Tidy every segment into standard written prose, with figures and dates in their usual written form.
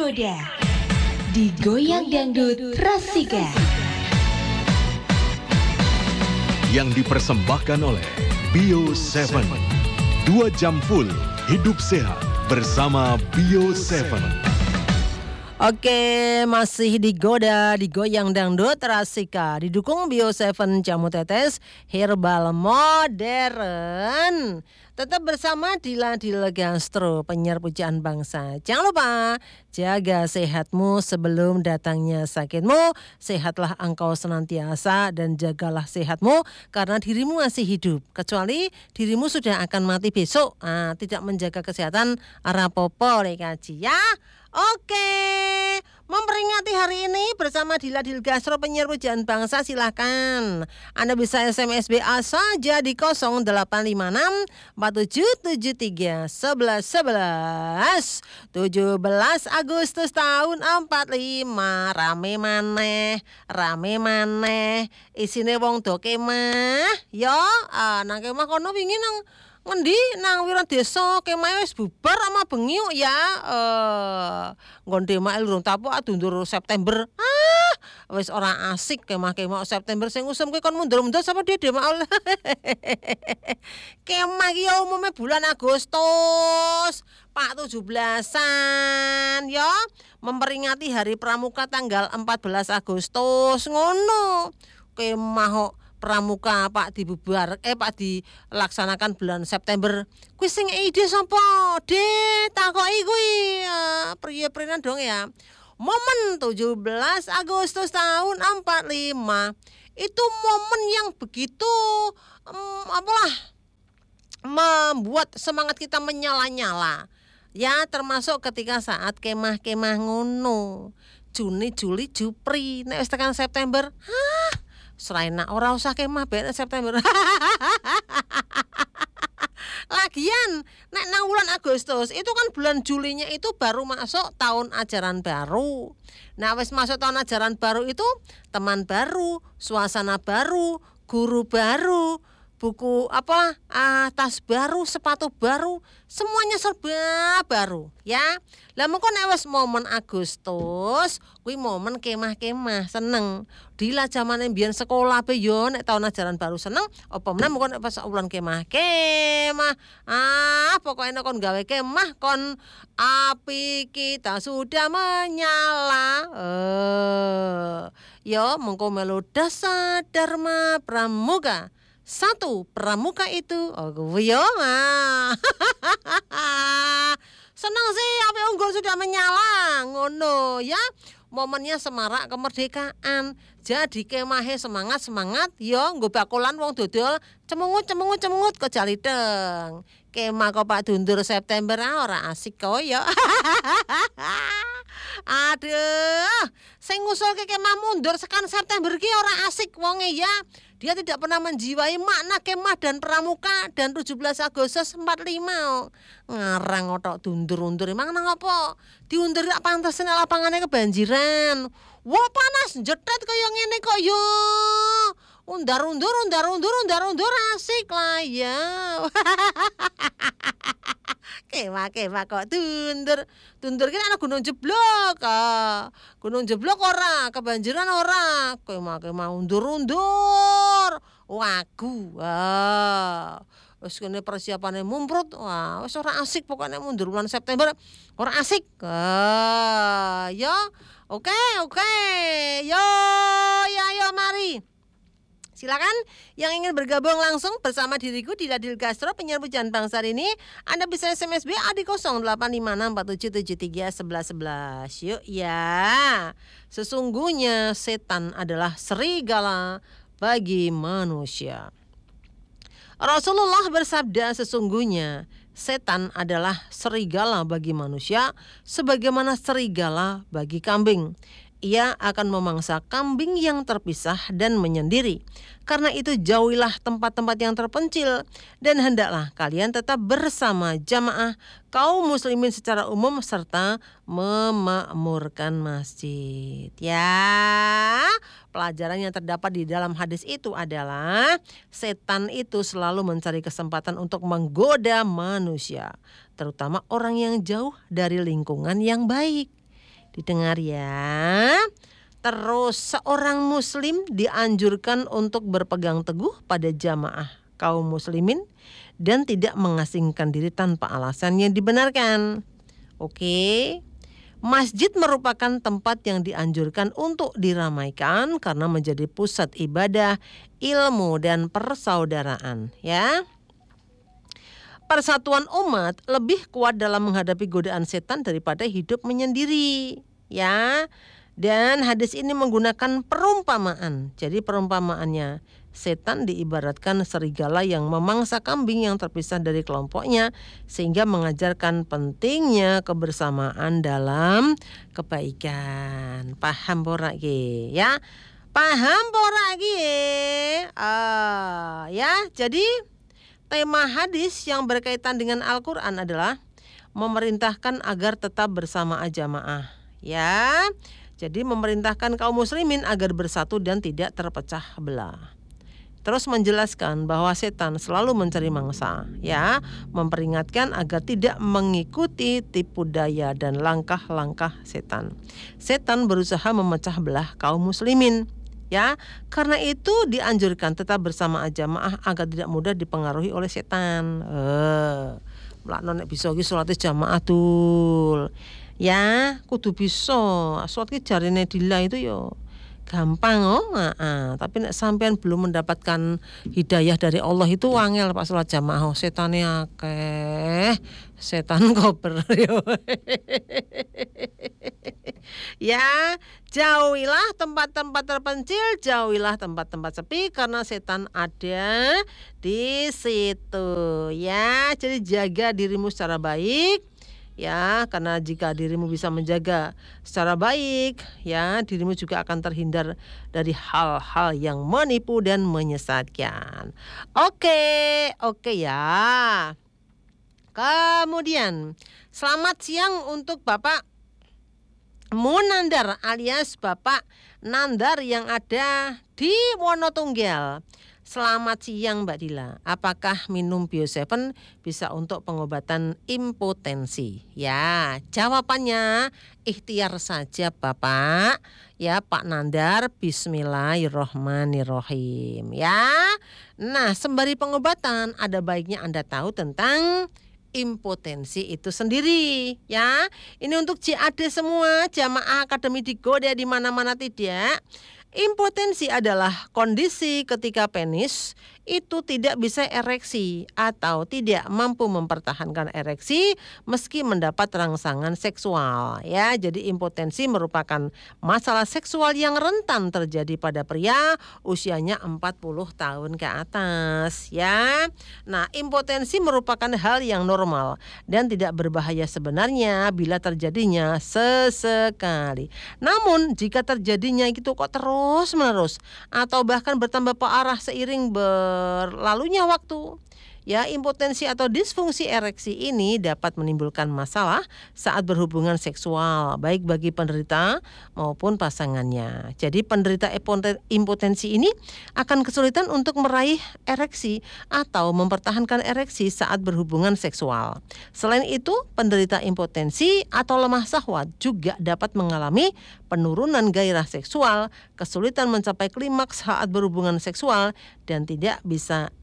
tergoda, digoyang dangdut Rasika. Yang dipersembahkan oleh Bio 7. 2 jam full hidup sehat bersama Bio 7. Oke, masih digoda, digoyang dangdut Rasika. Didukung Bio 7 jamu tetes herbal modern. Tetap bersama Dila Gastro, penyiar pujaan bangsa. Jangan lupa jaga sehatmu sebelum datangnya sakitmu. Sehatlah engkau senantiasa dan jagalah sehatmu karena dirimu masih hidup. Kecuali dirimu sudah akan mati besok. Tidak menjaga kesehatan arapopo kaji ya. Oke, memperingati hari ini bersama Dila Gastro, penyiar pujaan bangsa, silahkan Anda bisa SMS BA saja di 0856 4773 1111. 17 Agustus tahun 45, rame maneh isine wong do kemah yo, nang kemah kono wingi nang ngendi nang Wiradesa kemah wis bubar ama bengi ya. Nggon demak lurung tapuk dundur September. Wis ora asik kemah-kemah September sing usumke kon mundur-mundur sapa dia demak. Kemah ki ya umume bulan Agustus, Pak 17-an ya, memperingati Hari Pramuka tanggal 14 Agustus ngono. Kemah kok pramuka Pak dilaksanakan bulan September. Kuwi sing ide sapa? Takoki kuwi. Priye-priyenan dong ya. Momen 17 Agustus tahun 45 itu momen yang begitu membuat semangat kita menyala-nyala. Ya, termasuk ketika saat kemah-kemah ngono. Juni, Juli, Jupri, nek wis tekan September, seraina ora usah kemah ben September. Lagian nek nang bulan Agustus itu kan bulan Julinya itu baru masuk tahun ajaran baru. Nah wis masuk tahun ajaran baru itu teman baru, suasana baru, guru baru, buku tas baru, sepatu baru, semuanya serba baru ya. Lah mengko nek wis momen Agustus kuwi momen kemah-kemah seneng. Dila zamane mbiyen sekolah pe yo nek tahun ajaran baru seneng, apa meneh mengko nek pas bulan kemah. Pokoknya kon gawe kemah kon api kita sudah menyala. Yo mengko melu dasar Dharma Pramuka. 1 pramuka itu yo. Senang sih api unggul sudah menyala ngono ya. Momennya semarak kemerdekaan. Jadi kemahe semangat yo nggo bakolan wong dodol cemungut kejalideng. Kemah kok Pak dundur September ora asik kok ya. Aduh, sing ngusulke kemah mundur sekan September ki ora asik wonge ya. Dia tidak pernah menjiwai makna kemah dan pramuka dan 17 Agustus 45. Ngarang otok dundur-undur emang nang apa? Diundur rak pantes nek lapangane kebanjiran. Wah panas jetet kaya ngene kok yo. Undar-undur asik lah ya. Kemah kok tundur ki ana gunung jeblok. Gunung jeblok ora, kebanjiran ora. Kemah undur. Wagu. Wis kene persiapane mumprut. Wah, wis ora asik pokoknya mundur bulan September. Ora asik. Ya. Oke. Yo, mari. Silakan yang ingin bergabung langsung bersama diriku Dila Gastro, penyiar pujaan bangsa ini. Anda bisa SMS BA di 085647731111. Yuk ya. Sesungguhnya setan adalah serigala bagi manusia. Rasulullah bersabda, sesungguhnya setan adalah serigala bagi manusia sebagaimana serigala bagi kambing. Ia akan memangsa kambing yang terpisah dan menyendiri. Karena itu jauhilah tempat-tempat yang terpencil dan hendaklah kalian tetap bersama jamaah kaum muslimin secara umum serta memakmurkan masjid. Ya, pelajaran yang terdapat di dalam hadis itu adalah setan itu selalu mencari kesempatan untuk menggoda manusia, terutama orang yang jauh dari lingkungan yang baik. Didengar ya. Terus seorang muslim dianjurkan untuk berpegang teguh pada jamaah kaum muslimin dan tidak mengasingkan diri tanpa alasan yang dibenarkan. Oke. Masjid merupakan tempat yang dianjurkan untuk diramaikan karena menjadi pusat ibadah, ilmu dan persaudaraan, ya. Persatuan umat lebih kuat dalam menghadapi godaan setan daripada hidup menyendiri, ya. Dan hadis ini menggunakan perumpamaan. Jadi perumpamaannya, setan diibaratkan serigala yang memangsa kambing yang terpisah dari kelompoknya sehingga mengajarkan pentingnya kebersamaan dalam kebaikan. Paham pora ge, ya? Paham pora ge? Ya, jadi tema hadis yang berkaitan dengan Al-Qur'an adalah memerintahkan agar tetap bersama jamaah, ya. Jadi memerintahkan kaum muslimin agar bersatu dan tidak terpecah belah. Terus menjelaskan bahwa setan selalu mencari mangsa, ya, memperingatkan agar tidak mengikuti tipu daya dan langkah-langkah setan. Setan berusaha memecah belah kaum muslimin, ya. Karena itu dianjurkan tetap bersama jamaah agar tidak mudah dipengaruhi oleh setan. Melakno nek bisa iki salate jamaah tul. Ya, kudu bisa. Salat ki jarine Dila itu yo gampang tapi nek sampean belum mendapatkan hidayah dari Allah itu wangel Pak salat jamaah. Setane akeh. Setan kober yo. Ya, jauhilah tempat-tempat terpencil, jauhilah tempat-tempat sepi karena setan ada di situ, ya. Jadi jaga dirimu secara baik. Ya, karena jika dirimu bisa menjaga secara baik, ya, dirimu juga akan terhindar dari hal-hal yang menipu dan menyesatkan. Oke ya. Kemudian, selamat siang untuk Bapak Munandar alias Bapak Nandar yang ada di Wonotunggal. Selamat siang Mbak Dila. Apakah minum Bio7 bisa untuk pengobatan impotensi? Ya, jawabannya ikhtiar saja Bapak. Ya, Pak Nandar, bismillahirrohmanirrohim. Ya. Nah, sembari pengobatan ada baiknya Anda tahu tentang impotensi itu sendiri, ya. Ini untuk JAD semua, jamaah akademi Digoda di mana-mana tidak. Impotensi adalah kondisi ketika penis itu tidak bisa ereksi atau tidak mampu mempertahankan ereksi meski mendapat rangsangan seksual, ya. Jadi impotensi merupakan masalah seksual yang rentan terjadi pada pria usianya 40 tahun ke atas, ya. Nah, impotensi merupakan hal yang normal dan tidak berbahaya sebenarnya bila terjadinya sesekali. Namun jika terjadinya itu kok terus-menerus atau bahkan bertambah parah seiring berlalunya waktu, ya, impotensi atau disfungsi ereksi ini dapat menimbulkan masalah saat berhubungan seksual baik bagi penderita maupun pasangannya. Jadi penderita impotensi ini akan kesulitan untuk meraih ereksi atau mempertahankan ereksi saat berhubungan seksual. Selain itu, penderita impotensi atau lemah syahwat juga dapat mengalami penurunan gairah seksual, kesulitan mencapai klimaks saat berhubungan seksual dan tidak bisa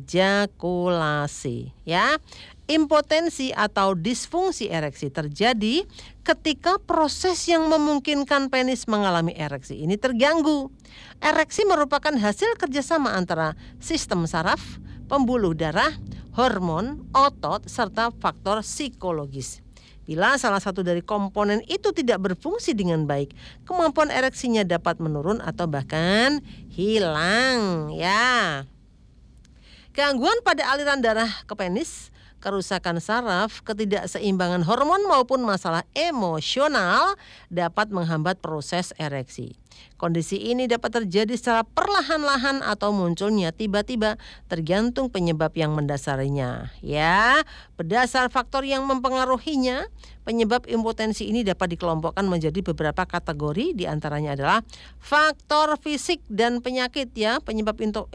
ejakulasi, ya. Impotensi atau disfungsi ereksi terjadi ketika proses yang memungkinkan penis mengalami ereksi ini terganggu. Ereksi merupakan hasil kerjasama antara sistem saraf, pembuluh darah, hormon, otot, serta faktor psikologis. Bila salah satu dari komponen itu tidak berfungsi dengan baik, kemampuan ereksinya dapat menurun atau bahkan hilang, ya. Gangguan pada aliran darah ke penis, kerusakan saraf, ketidakseimbangan hormon maupun masalah emosional dapat menghambat proses ereksi. Kondisi ini dapat terjadi secara perlahan-lahan atau munculnya tiba-tiba tergantung penyebab yang mendasarinya, ya. Berdasar faktor yang mempengaruhinya, penyebab impotensi ini dapat dikelompokkan menjadi beberapa kategori, di antaranya adalah faktor fisik dan penyakit, ya. Penyebab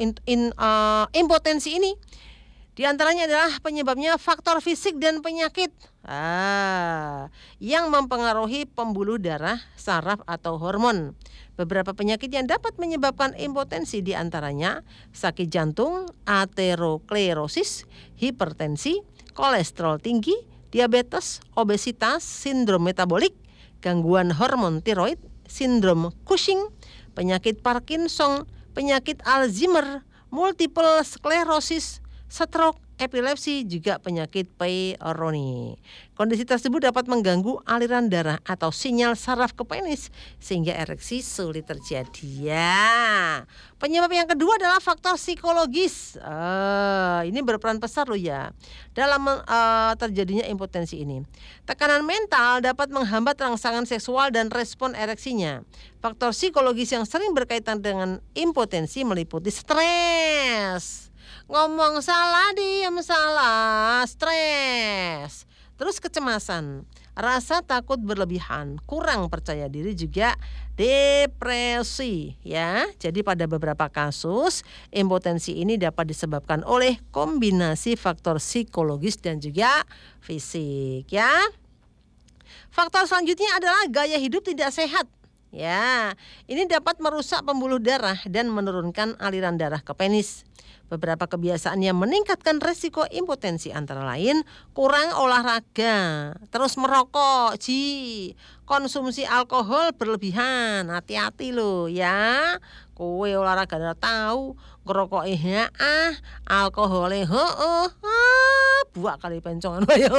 impotensi ini di antaranya adalah penyebabnya faktor fisik dan penyakit. yang mempengaruhi pembuluh darah, saraf atau hormon. Beberapa penyakit yang dapat menyebabkan impotensi diantaranya sakit jantung, aterosklerosis, hipertensi, kolesterol tinggi, diabetes, obesitas, sindrom metabolik, gangguan hormon tiroid, sindrom Cushing, penyakit Parkinson, penyakit Alzheimer, multiple sklerosis, stroke, epilepsi, juga penyakit Peyronie. Kondisi tersebut dapat mengganggu aliran darah atau sinyal saraf ke penis sehingga ereksi sulit terjadi. Ya. Penyebab yang kedua adalah faktor psikologis. Ini berperan besar loh ya dalam terjadinya impotensi ini. Tekanan mental dapat menghambat rangsangan seksual dan respon ereksinya. Faktor psikologis yang sering berkaitan dengan impotensi meliputi stres. Ngomong salah, diam salah, stres. Terus kecemasan, rasa takut berlebihan, kurang percaya diri, juga depresi ya. Jadi pada beberapa kasus impotensi ini dapat disebabkan oleh kombinasi faktor psikologis dan juga fisik ya. Faktor selanjutnya adalah gaya hidup tidak sehat. Ya, ini dapat merusak pembuluh darah dan menurunkan aliran darah ke penis. Beberapa kebiasaan yang meningkatkan resiko impotensi antara lain kurang olahraga, terus merokok, konsumsi alkohol berlebihan, hati-hati loh ya. Kowe olahraga udah tahu, ngerokok alkohol buak kali pencongan wayo.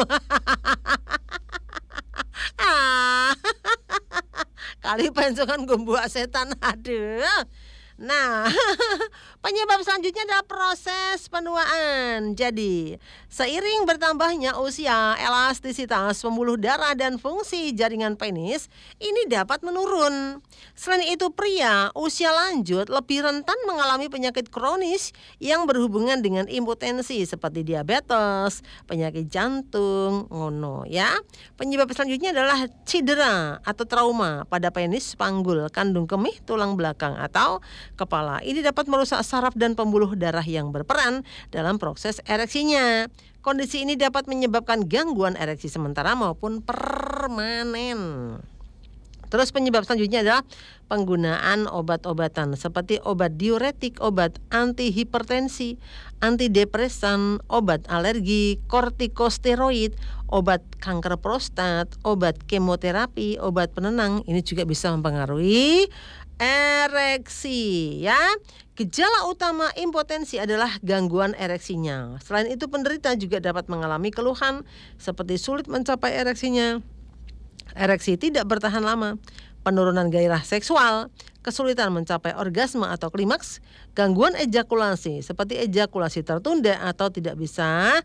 Kali pencongan gombuak setan, aduh. Nah, penyebab selanjutnya adalah proses penuaan. Jadi, seiring bertambahnya usia, elastisitas pembuluh darah dan fungsi jaringan penis ini dapat menurun. Selain itu, pria usia lanjut lebih rentan mengalami penyakit kronis yang berhubungan dengan impotensi seperti diabetes, penyakit jantung, ngono ya. Penyebab selanjutnya adalah cedera atau trauma pada penis, panggul, kandung kemih, tulang belakang atau kepala. Ini dapat merusak saraf dan pembuluh darah yang berperan dalam proses ereksinya. Kondisi ini dapat menyebabkan gangguan ereksi sementara maupun permanen. Terus penyebab selanjutnya adalah penggunaan obat-obatan seperti obat diuretik, obat antihipertensi, antidepresan, obat alergi, kortikosteroid, obat kanker prostat, obat kemoterapi, obat penenang. Ini juga bisa mempengaruhi ereksi ya. Gejala utama impotensi adalah gangguan ereksinya. Selain itu penderita juga dapat mengalami keluhan seperti sulit mencapai ereksinya, ereksi tidak bertahan lama, penurunan gairah seksual, kesulitan mencapai orgasme atau klimaks, gangguan ejakulasi seperti ejakulasi tertunda atau tidak bisa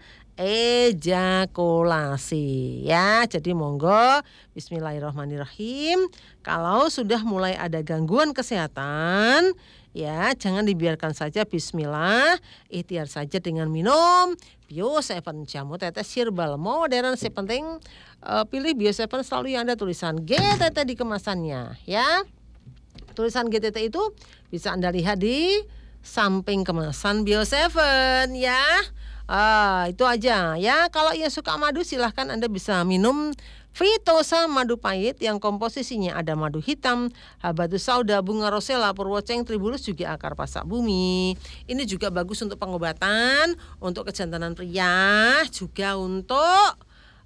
ejakulasi ya. Jadi monggo bismillahirrahmanirrahim, kalau sudah mulai ada gangguan kesehatan ya jangan dibiarkan saja, bismillah, ikhtiar saja dengan minum Bio7 jamu tetes herbal modern. Sepenting pilih Bio7 selalu yang ada tulisan GTT di kemasannya ya. Tulisan GTT itu bisa Anda lihat di samping kemasan Bio7 ya. Itu aja ya. Kalau yang suka madu silahkan Anda bisa minum Vitosa madu pahit yang komposisinya ada madu hitam, habatus sauda, bunga rosella, purwoceng, tribulus, juga akar pasak bumi. Ini juga bagus untuk pengobatan, untuk kejantanan pria, juga untuk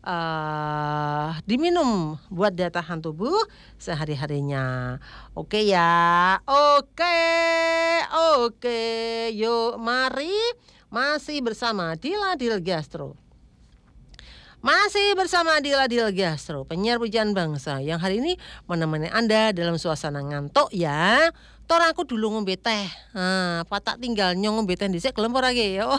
diminum buat daya tahan tubuh sehari-harinya. Oke ya. Oke. Yuk mari masih bersama Diladil Gastro. Masih bersama Diladil Gastro, penyiar pujian bangsa yang hari ini menemani Anda dalam suasana ngantuk ya. Tor aku dulu ngombe teh. Patak tinggal nyong ngombe teh dhisik gelem ora ge yo.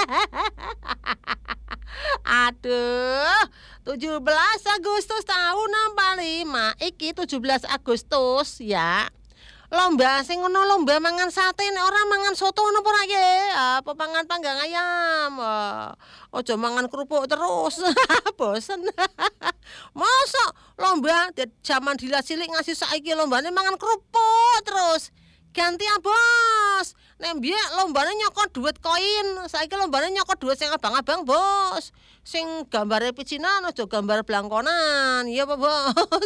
Aduh, 17 Agustus tahun 65. Iki 17 Agustus ya. Lomba sing ngono lomba mangan sate, nek ora mangan soto napa ora ge? Apa pangan panggang ayam. Ojo mangan kerupuk terus. Bosen. Mosok lomba zaman dila cilik ngasih saiki lombane mangan kerupuk terus. ganti ya bos. Nek biyen lombane nyokot duit koin, saiki lombane nyokot duit sing abang-abang bos. Sing gambare picinan aja gambar blangkonan. Iya apa bos?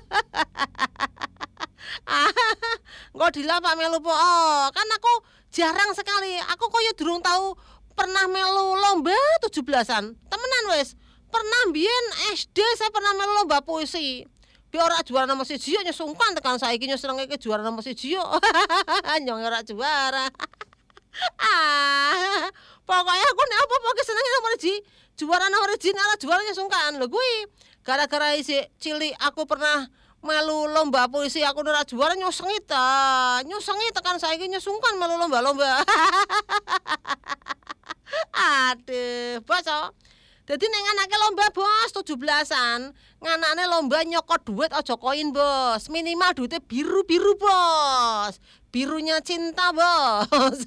Engko dila Pak melu po. Oh, kan aku jarang sekali. Aku koyo durung tahu pernah melu lomba 17-an. Temenan wis. Pernah mbiyen SD saya pernah melu lomba puisi. Bi ora juara nomor 1 yo nyesungkan tekan saiki nyesrenge juara nomor 1 yo. Nyong ora juara. Pokoknya aku nek apa-apa ki senenge nomor 1. Juara nomor 1 nek ora juara nyesungkan. Lho kuwi gara-gara isih cilik aku pernah melu lomba puisi aku ora juara nyusengi tekan saiki nyesungkan melu lomba-lomba. Aduh, bos. Dadi nek nganake lomba bos 17-an, nganane lomba nyokot duit aja koin bos. Minimal duitnya biru-biru bos. Birunya cinta bos.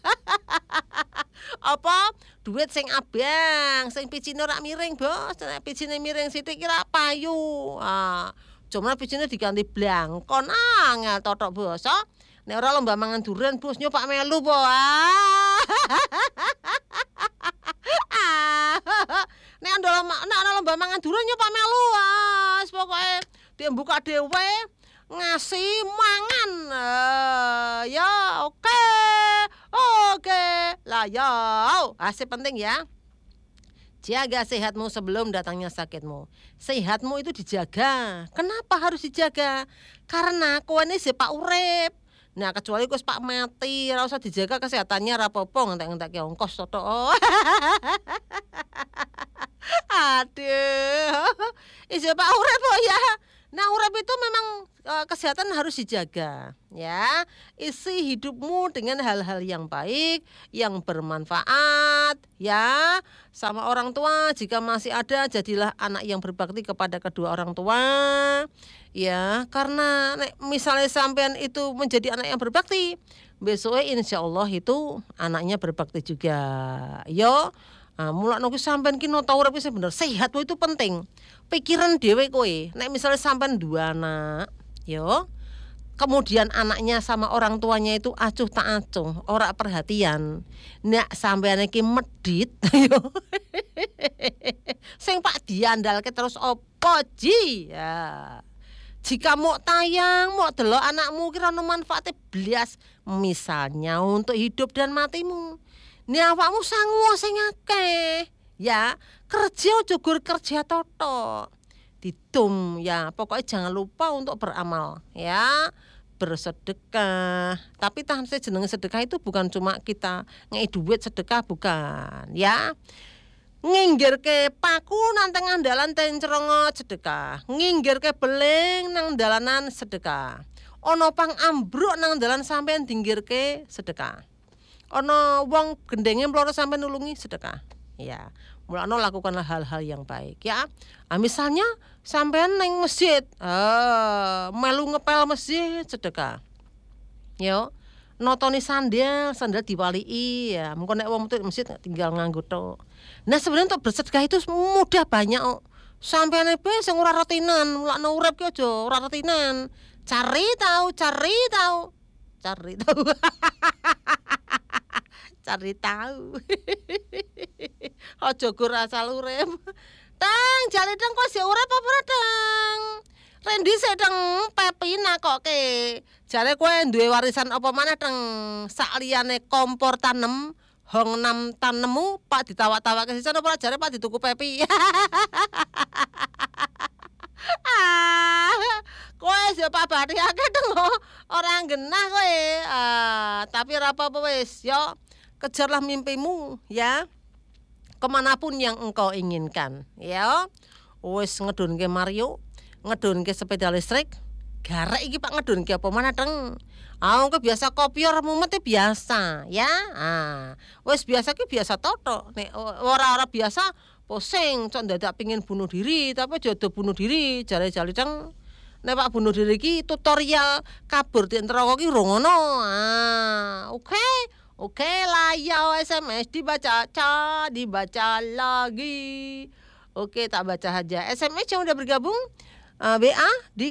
Apa? Duit sing abang, sing picine ora miring bos. Nek picine miring sithik kira payu. Cuma picine diganti blangkon. Angel totok bos. Nek ora lomba mangan durian bos nyopak melu po. Nek ana lomba mangan durian nyopak melu wis pokoke dia buka dhewe ngasih mangan. Ya oke. Lah ya, asih penting ya. Jaga sehatmu sebelum datangnya sakitmu. Sehatmu itu dijaga. Kenapa harus dijaga? Karena kowe ini sepak urip. Nah, kecuali kowe pak mati, ora usah dijaga kesehatannya ora apa-apa ngentek-ngentekke ongkos to. Aduh. Isi pak urip kok ya. Nah, urip itu memang kesehatan harus dijaga, ya. Isi hidupmu dengan hal-hal yang baik, yang bermanfaat, ya. Sama orang tua jika masih ada, jadilah anak yang berbakti kepada kedua orang tua. Ya, karena misalnya sampean itu menjadi anak yang berbakti, besoknya insya Allah itu anaknya berbakti juga. Yo, mulak nunggu sampean ki nata urip sing bener, sehatmu itu penting. Pikiran dhewe kowe, nek misalnya sampean dua anak, yo, kemudian anaknya sama orang tuanya itu acuh tak acuh, ora perhatian. Nek sampean iki medit, yo. Sing pak diandalke terus opo ji? Ya. Jika mau tayang, mau delok anakmu kira ono manfaate blas, misalnya untuk hidup dan matimu. Nek awakmu sangu sing akeh, ya, kerja aja gur kerja toto. Ditum ya, pokoknya jangan lupa untuk beramal, ya. Bersedekah. Tapi tahan saya jenenge sedekah itu bukan cuma kita ngei duit sedekah, bukan, ya. Nginggirke paku nang tengah dalan tencrongo sedekah, nginggirke beling nang dalanan sedekah, ono pang ambruk nang dalan sampean dinggirke sedekah, ono wong gendenge mloro sampean nulungi sedekah, ya. Mulane lakukanlah hal-hal yang baik, ya. Misalnya sampean nang masjid, melu ngepel masjid sedekah, yo. Notoni sandal diwalii ya. Mengko nek wong masjid tinggal nganggo tok. Nah, sebenarnya untuk bersedekah itu mudah banyak. Sampeyan ae sing ora retinan, mulakno urip ki aja ora retinan. Cari tahu. Cari tahu. Aja gur asal urip. Tang, jale teng kok sik urip apa ora, Tang? Rendi sedang pepina kok ke. Jare kowe duwe warisan apa maneh teng sakliyane kompor tanem, hong nam tanemu Pak ditawak-tawake sisan apa jare Pak dituku pepi. Kowe yo Pak Bati akeh teng ora genah kowe. Tapi ora apa-apa wis, yo kejarlah mimpimu ya. Kemanapun yang engkau inginkan, ya. Wis ngedunke Mario, ngedunke sepeda listrik, garek iki Pak ngedunke apa maneh teng. Engko biasa kopior mumet biasa, ya. Wis biasa ki biasa toto. Nek ora biasa pusing, cok dadak pengin bunuh diri, tapi jodoh bunuh diri, jare-jare teng. Nek Pak bunuh diri ki tutorial kabur di neraka ki ora ngono. Oke lah ya SMS dibaca lagi. Oke, tak baca aja. SMS yang udah bergabung WA di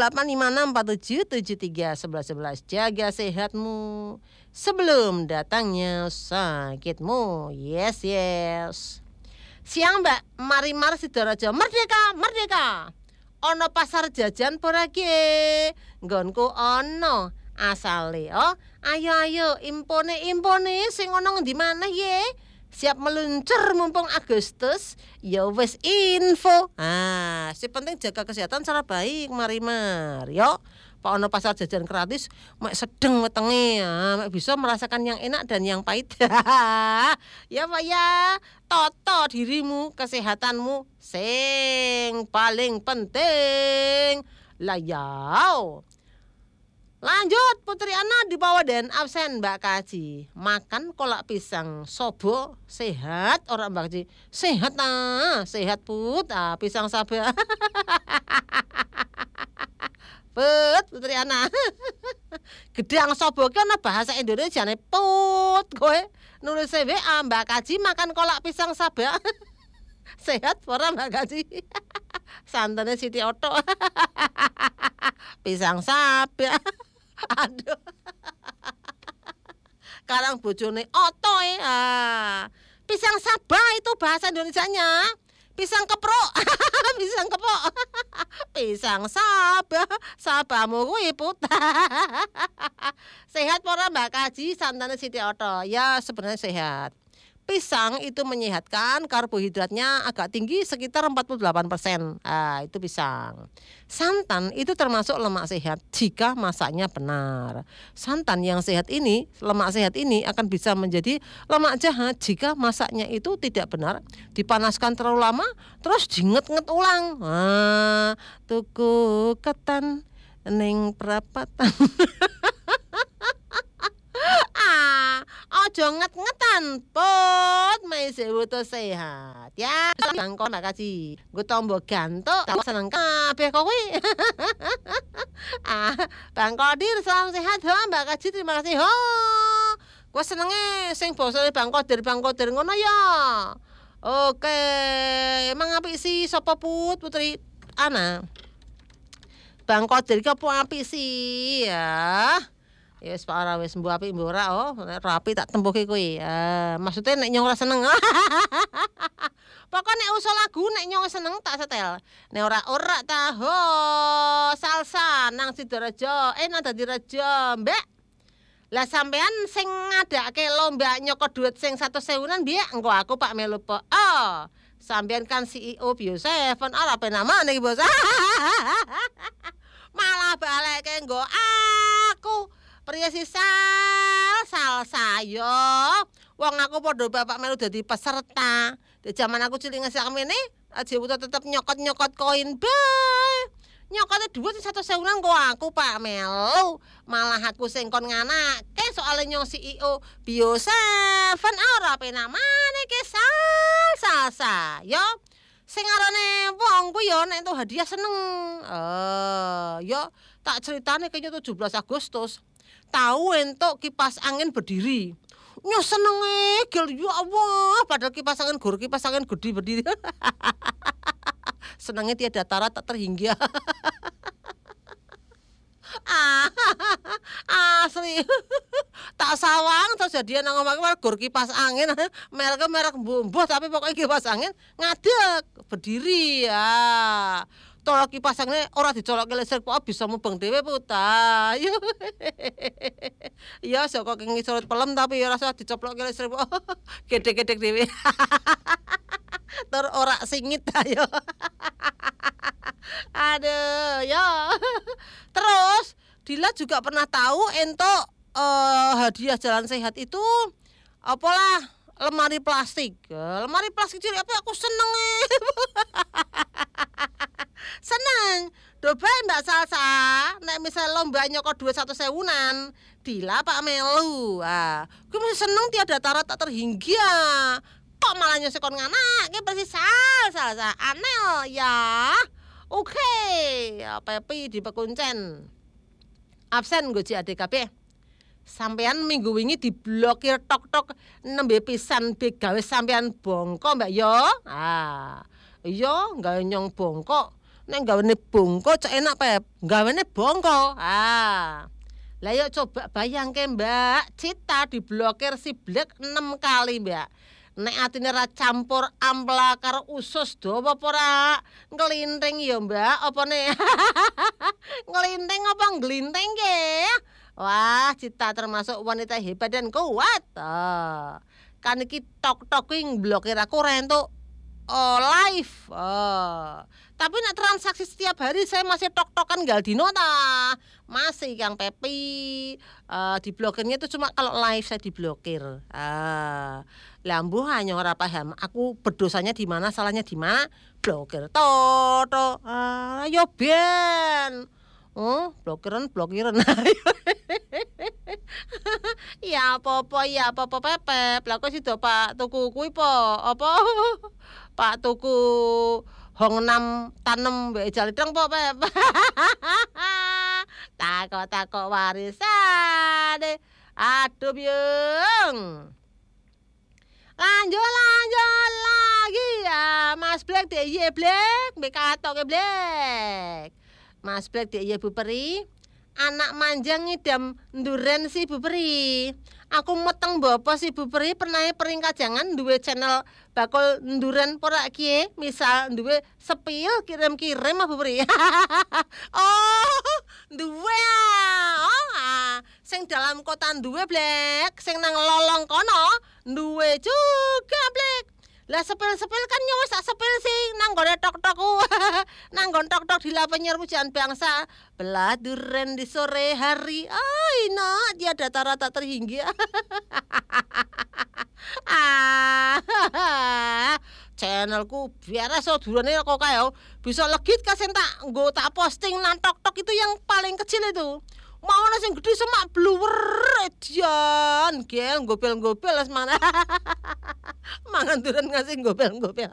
085647731111. Jaga sehatmu sebelum datangnya sakitmu. Yes. Siang Mbak Marimar Sidoarjo. Merdeka. Ono pasar jajan porage. Nggonku ono asale. Ayo impone sing ono ngendi maneh ye. Siap meluncur mumpung Agustus. Ya wis info. Si penting jaga kesehatan secara baik Marimar. Yo, Pak ono pasar jajan gratis, mek sedeng wetenge, mek bisa merasakan yang enak dan yang pahit. Ya Pak ya, toto dirimu, kesehatanmu sing paling penting. Lah yau. Lanjut Putri Ana di bawah dan absen Mbak Kaji. Makan kolak pisang sobo sehat orang Mbak Kaji. Sehat sehat Put. Pisang sabar. Put Putri Ana. Gedang sobo ki ana bahasa Indonesiane Put. Kowe nulis WA Mbak Kaji makan kolak pisang sabar. Sehat orang Mbak Kaji. Santane Siti Oto. Pisang sabar. Aduh. Karang bojone Oto pisang sabah itu bahasa Indonesianya. Pisang keprok. Pisang kepok. Pisang sabah. Sabahmu kuwi Put. Sehat ora Mbak Kaji santane Siti Oto? Ya sebenarnya sehat. Pisang itu menyehatkan, karbohidratnya agak tinggi sekitar 48%. Itu pisang. Santan itu termasuk lemak sehat jika masaknya benar. Santan yang sehat ini, lemak sehat ini akan bisa menjadi lemak jahat jika masaknya itu tidak benar, dipanaskan terlalu lama, terus dinget-nget ulang. Tuku ketan ning perapatan. Ojo nget-ngetan Put, mesti butuh sehat ya. Bangko Mbak Kaji, gue tombo gantuk, tak seneng kabeh kowe. Bang Kodir salam sehat Mbak Kaji, terima kasih gue senenge sing bosone Bang Kodir ngono ya. Oke, emang apik sih sapa Putri Ana? Bang Kodir ki apa apik sih ya? Ya wis ora wis mbuh apik mbuh ora rapi tak tempuke kowe. Maksudnya nek nyong ora seneng. Pokok nek usul lagu nek nyong seneng tak setel. Nek ora tahu salsa nang Sidoarjo, nang dadi rejo, Mbak. Lah sampean sing ngadake lomba nyokot duit sing 100.000-an piye? Engko aku Pak melu po. Sampean kan CEO Bio Seven ora penamane iki, Bos. Malah baleke nggo aku. Priya salsa yo. Wong aku padha bapak melu dadi peserta. Di zaman aku cilik ngasih kamene, aja tetep nyokot koin bae. Nyokote dhuwit 100.000-an kok aku Pak melu. Malah aku sing kon nganake soalé nyong CEO Bio Seven ora penamane ke salsa yo. Sing arane wong ku yo nek entuk hadiah seneng. Yo tak ceritane kayaknya 17 Agustus. Tahu entuk kipas angin berdiri. Nyo senenge gel ya Allah, padahal kipas angin gede berdiri. Senenge tiada tara tak terhingga. Asli. Tak sawang terus jadian nang omah gur kipas angin, merek mbuh tapi pokoknya kipas angin ngadeg berdiri ya. Tolak kipas angin ora dicolokke listrik kok bisa mubeng dhewe puta. Ya saka ngisor pelem tapi ya ora usah dicoplokke listrik kok. Gedhe-gedhe dhewe. Tur ora singit ayo. Aduh, ya. Terus Dila juga pernah tahu entuk hadiah jalan sehat itu apalah lemari plastik. Lemari plastik cilik apa aku seneng. Seneng. Dobae Mbak Salsa, nek misal lomba nyokot duit 100.000-an, Dila Pak melu. Gue masih seneng tiada tara tak terhingga. Kok malah nyosekon nganake persis Salsa. Anel ya. Oke, Pepi di Pekuncen. Absen gue ADKP. Sampean minggu wingi diblokir tok-tok nembe pisan gawe sampean bongko Mbak yo. Iya, gawe nyong bongko. Nek gawene bongko cek enak Pep. Gawene bongko. Lah yuk coba bayangke Mbak, Cita diblokir si Black 6 kali Mbak. Nek atine ra campur ampla karo usus dawa apa ora? Nglinting ya Mbak, apa nih? Nglinting apa nglinteng ke? Wah, Cita termasuk wanita hebat dan kuat. Kan iki tok-tok kuwi blokir aku ora entuk live. Tapi nek transaksi setiap hari saya masih tok-tokan Galdino ta. Masih Kang Pepi. Diblokirnya itu cuma kalau live saya diblokir. Lambu hanya ora paham. Aku berdosanya di mana, salahnya di mana? Blokir to. Ayo ben. Blokiran. Ya apa-apa Pepep. Lah kok sida Pak tuku kuwi po apa? Pak tuku Hong Nam tanem mbek Jaliteng po Pep. Takok warisane. Aduh Byung. Lanjut lagi ya Mas Black DIY Black mbek katoke Black. Mas Black DIY Bu Peri. Anak manjang ngidam nduren si Bu Peri. Aku meteng bapak si Bu Peri pernah peringkat jangan duwe channel bakul nduren pora kie. Misal duwe sepil kirim-kirim Bu Peri. Duwe sing dalam kota duwe Black, sing nang lolong kono duwe juga Black. Lah sepil-sepil kan nyawa sak sepil sih nang gone tok-tokku. Nang gon tok-tok di lapannya Pujian Bangsa. Belah duren di sore hari. Nak dia data rata terhingga. Channelku biar so durane kok kaya bisa legit kasen tak nggo tak posting nang tok-tok itu yang paling kecil itu. Mau sing gede semak bluwer jan, gel gopel-gopel as mana. Mangan duren ngasih gopel-gopel.